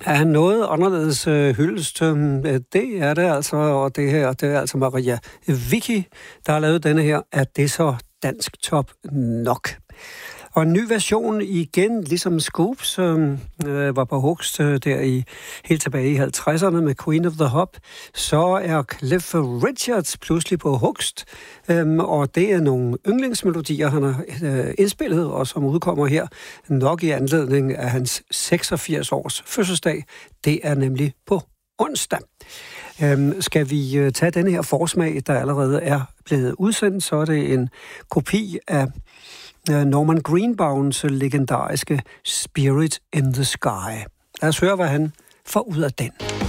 Ja, noget anderledes hyldest. Det er det altså, og det her, det er altså Maria Vicky, der har lavet denne her. Er det så dansk top nok? Og en ny version igen, ligesom Scoops var på hugst der helt tilbage i 50'erne med Queen of the Hop, så er Cliff Richards pludselig på hugst, og det er nogle yndlingsmelodier, han har indspillet, og som udkommer her nok i anledning af hans 86 års fødselsdag. Det er nemlig på onsdag. Skal vi tage denne her forsmag, der allerede er blevet udsendt, så er det en kopi af Norman Greenbauns legendariske Spirit in the Sky. Lad os høre, hvad han får ud af den.